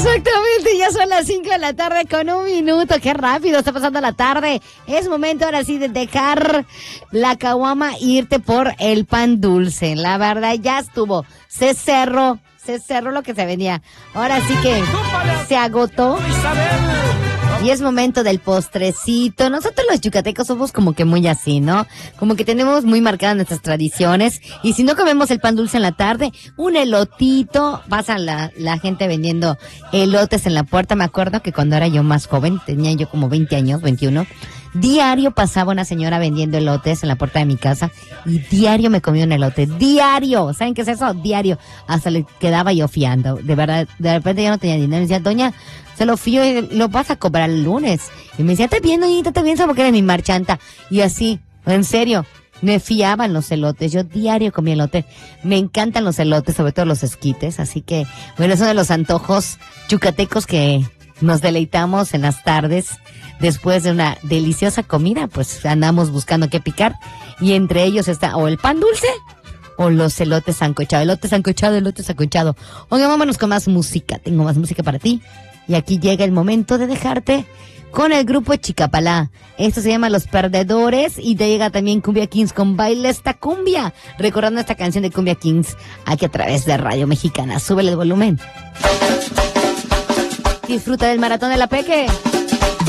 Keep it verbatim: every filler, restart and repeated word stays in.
Exactamente, ya son las cinco de la tarde con un minuto. Qué rápido está pasando la tarde. Es momento ahora sí de dejar la caguama e irte por el pan dulce. La verdad, ya estuvo. Se cerró, se cerró lo que se venía. Ahora sí que se agotó. Y es momento del postrecito. Nosotros los yucatecos somos como que muy así, ¿no? Como que tenemos muy marcadas nuestras tradiciones. Y si no comemos el pan dulce en la tarde, un elotito. Pasa la, la gente vendiendo elotes en la puerta. Me acuerdo que cuando era yo más joven, tenía yo como veinte años, veintiuno. Diario pasaba una señora vendiendo elotes en la puerta de mi casa. Y diario me comía un elote. Diario. ¿Saben qué es eso? Diario. Hasta le quedaba yo fiando. De verdad, de repente ya no tenía dinero. Y decía, doña, se lo fío y lo vas a cobrar el lunes. Y me decía, te bien, doñita, te bien, porque eres mi marchanta. Y así, en serio, me fiaban los elotes. Yo diario comía elote. Me encantan los elotes, sobre todo los esquites. Así que, bueno, es uno de los antojos yucatecos que nos deleitamos en las tardes. Después de una deliciosa comida, pues andamos buscando qué picar. Y entre ellos está o el pan dulce o los elotes sancochados. Elote sancochado, elote sancochado. Oigan, vámonos con más música. Tengo más música para ti. Y aquí llega el momento de dejarte con el grupo Chicapalá. Esto se llama Los Perdedores y te llega también Cumbia Kings con Baila esta cumbia. Recordando esta canción de Cumbia Kings aquí a través de Radio Mexicana. Súbele el volumen. Disfruta del maratón de la Peque.